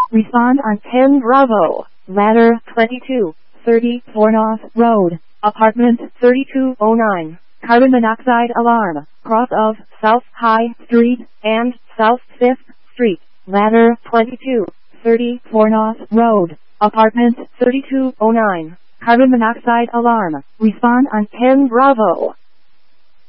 Respond on 10 Bravo, ladder 2234 North Road, apartment 3209. Carbon monoxide alarm, cross of South High Street and South 5th Street, ladder 2234 North Road, apartment 3209. Carbon monoxide alarm. Respond on 10 Bravo.